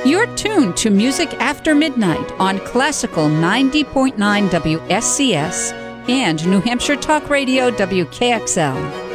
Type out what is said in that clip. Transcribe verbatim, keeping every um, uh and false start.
You're tuned to Music After Midnight on Classical ninety point nine W S C S and New Hampshire Talk Radio W K X L.